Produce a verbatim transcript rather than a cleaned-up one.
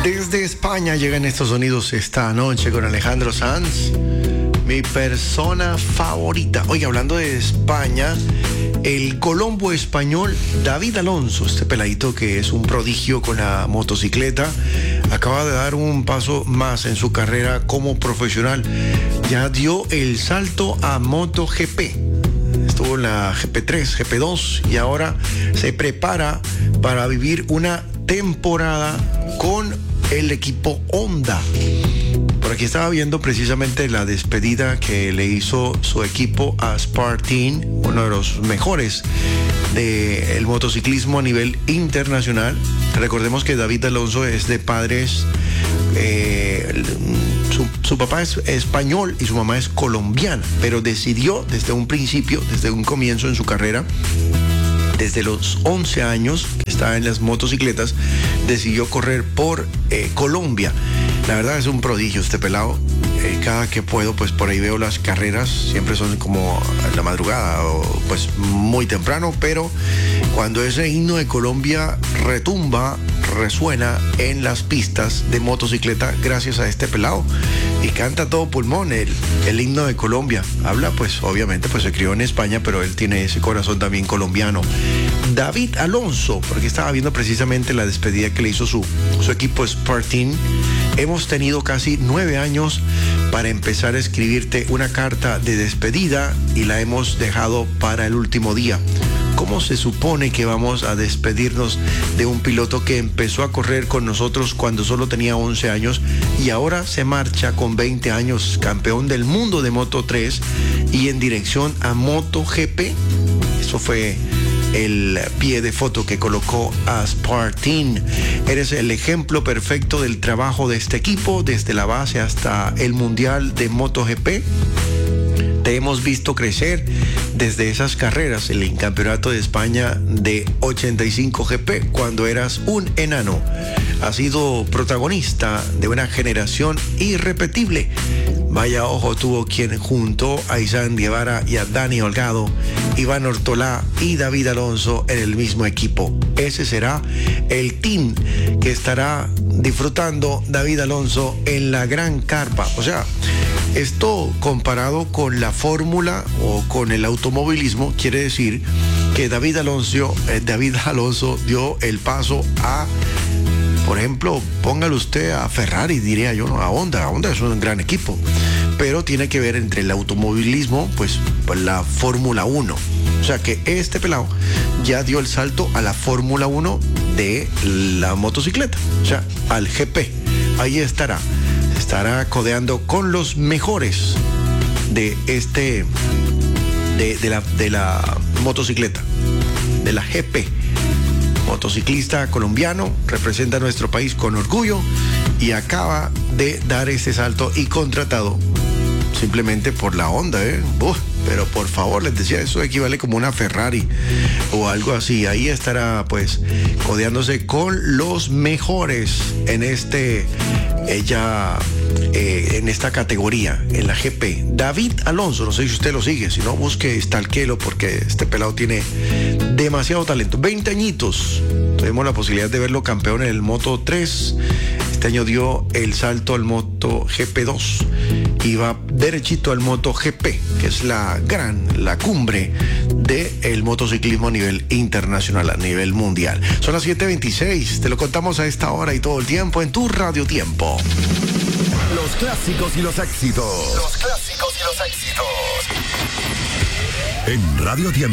Desde España llegan estos sonidos esta noche con Alejandro Sanz, mi persona favorita. Oye, hablando de España, el colombo español David Alonso, este peladito que es un prodigio con la motocicleta, acaba de dar un paso más en su carrera como profesional. Ya dio el salto a MotoGP. Estuvo en la G P tres, G P dos y ahora se prepara para vivir una temporada con el equipo Honda. Por aquí estaba viendo precisamente la despedida que le hizo su equipo a Spartan, uno de los mejores del motociclismo a nivel internacional. Recordemos que David Alonso es de padres, eh, su, su papá es español y su mamá es colombiana, pero decidió desde un principio, desde un comienzo en su carrera, desde los once años que estaba en las motocicletas, decidió correr por eh, Colombia. La verdad es un prodigio este pelado. Eh, cada que puedo, pues por ahí veo las carreras. Siempre son como en la madrugada o pues muy temprano, pero cuando ese himno de Colombia retumba, resuena en las pistas de motocicleta gracias a este pelado y canta a todo pulmón el, el himno de Colombia. Habla pues obviamente pues se crió en España, pero él tiene ese corazón también colombiano. David Alonso, porque estaba viendo precisamente la despedida que le hizo su, su equipo Spartan. Hemos tenido casi nueve años para empezar a escribirte una carta de despedida y la hemos dejado para el último día. ¿Cómo se supone que vamos a despedirnos de un piloto que empezó a correr con nosotros cuando solo tenía once años y ahora se marcha con veinte años, campeón del mundo de Moto tres y en dirección a MotoGP? Eso fue el pie de foto que colocó a Spartan. Eres el ejemplo perfecto del trabajo de este equipo, desde la base hasta el Mundial de MotoGP. Te hemos visto crecer desde esas carreras, el Campeonato de España de ochenta y cinco G P, cuando eras un enano. Has sido protagonista de una generación irrepetible. Vaya ojo tuvo quien juntó a Izan Guevara y a Dani Holgado, Iván Ortolá y David Alonso en el mismo equipo. Ese será el team que estará disfrutando David Alonso en la gran carpa. O sea, esto comparado con la fórmula o con el automovilismo quiere decir que David Alonso, eh, David Alonso dio el paso a, por ejemplo, póngalo usted a Ferrari, diría yo, ¿no? A Honda. Honda es un gran equipo, pero tiene que ver entre el automovilismo, pues, pues la Fórmula uno. O sea que este pelado ya dio el salto a la Fórmula uno de la motocicleta, o sea, al G P. Ahí estará, estará codeando con los mejores de este, de, de la, de la motocicleta, de la G P. Motociclista colombiano, representa a nuestro país con orgullo y acaba de dar este salto y contratado simplemente por la Honda, ¿eh? Uf, pero por favor, les decía, eso equivale como una Ferrari o algo así. Ahí estará pues codeándose con los mejores en este ella eh, en esta categoría, en la G P. David Alonso, no sé si usted lo sigue, si no busque, stalkelo, porque este pelado tiene demasiado talento. veinte añitos, tuvimos la posibilidad de verlo campeón en el Moto tres. Este año dio el salto al Moto G P dos y va derechito al Moto G P, que es la gran, la cumbre del motociclismo a nivel internacional, a nivel mundial. Son las siete veintiséis, te lo contamos a esta hora y todo el tiempo en tu Radio Tiempo. Los clásicos y los éxitos. Los clásicos y los éxitos. En Radio Tiempo.